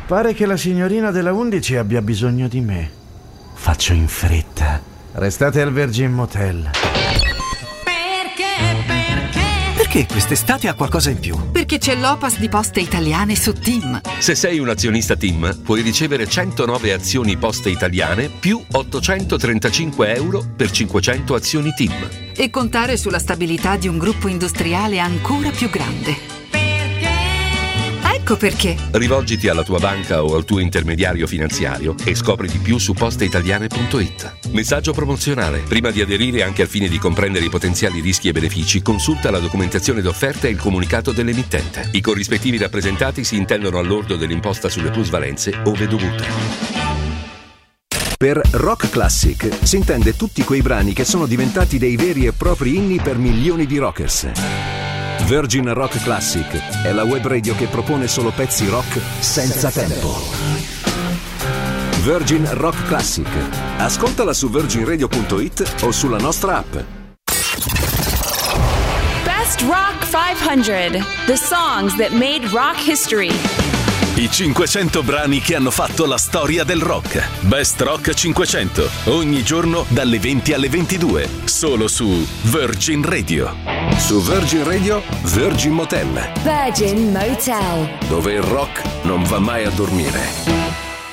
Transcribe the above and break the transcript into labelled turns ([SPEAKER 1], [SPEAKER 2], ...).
[SPEAKER 1] Pare che la signorina della 11 abbia bisogno di me. Faccio in fretta. Restate al Virgin Motel.
[SPEAKER 2] Perché quest'estate ha qualcosa in più?
[SPEAKER 3] Perché c'è l'Opas di Poste Italiane su TIM.
[SPEAKER 4] Se sei un azionista TIM, puoi ricevere 109 azioni Poste Italiane più 835 euro per 500 azioni TIM.
[SPEAKER 3] E contare sulla stabilità di un gruppo industriale ancora più grande. Ecco perché.
[SPEAKER 4] Rivolgiti alla tua banca o al tuo intermediario finanziario e scopri di più su posteitaliane.it. Messaggio promozionale. Prima di aderire, anche al fine di comprendere i potenziali rischi e benefici, consulta la documentazione d'offerta e il comunicato dell'emittente. I corrispettivi rappresentati si intendono al lordo dell'imposta sulle plusvalenze ove dovute.
[SPEAKER 5] Per Rock Classic si intende tutti quei brani che sono diventati dei veri e propri inni per milioni di rockers. Virgin Rock Classic è la web radio che propone solo pezzi rock senza tempo. Virgin Rock Classic. Ascoltala su virginradio.it o sulla nostra app.
[SPEAKER 6] Best Rock 500. The songs that made rock history.
[SPEAKER 7] I 500 brani che hanno fatto la storia del rock. Best Rock 500. Ogni giorno dalle 20 alle 22. Solo su Virgin Radio.
[SPEAKER 5] Su Virgin Radio, Virgin Motel.
[SPEAKER 8] Virgin Motel.
[SPEAKER 5] Dove il rock non va mai a dormire.